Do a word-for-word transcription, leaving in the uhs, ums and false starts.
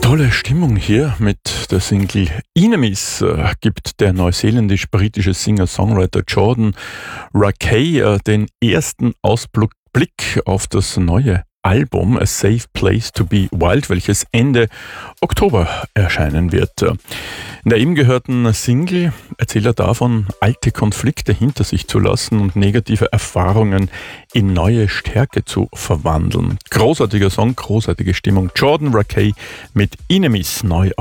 Tolle Stimmung hier mit der Single Enemies äh, gibt der neuseeländisch-britische Singer-Songwriter Jordan Rakei äh, den ersten Ausblick auf das neue Album A Safe Place to Be Wild, welches Ende Oktober erscheinen wird. In der eben gehörten Single erzählt er davon, alte Konflikte hinter sich zu lassen und negative Erfahrungen in neue Stärke zu verwandeln. Großartiger Song, großartige Stimmung. Jordan Rakei mit Enemies neu